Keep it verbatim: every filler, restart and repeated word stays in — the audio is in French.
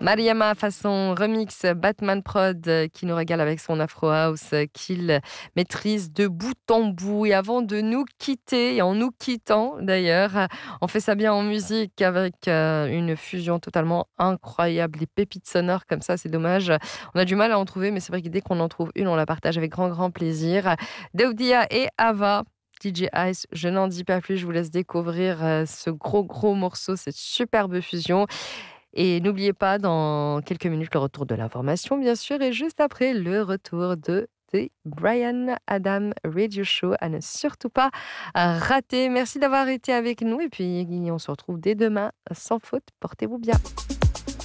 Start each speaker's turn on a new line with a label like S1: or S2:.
S1: Mariama façon remix Batman Prod euh, qui nous régale avec son Afro House euh, qu'il maîtrise de bout en bout. Et avant de nous quitter, et en nous quittant d'ailleurs, euh, on fait ça bien en musique avec euh, une fusion totalement incroyable. Les pépites sonores comme ça, c'est dommage. On a du mal à en trouver, mais c'est vrai que dès qu'on en trouve une, on la partage avec grand, grand plaisir. Deoudia et Ava. D J Ice, je n'en dis pas plus, je vous laisse découvrir euh, ce gros gros morceau, cette superbe fusion. Et n'oubliez pas, dans quelques minutes, le retour de l'information, bien sûr, et juste après, le retour de The Brian Adam Radio Show à ne surtout pas rater. Merci d'avoir été avec nous et puis on se retrouve dès demain sans faute. Portez-vous bien.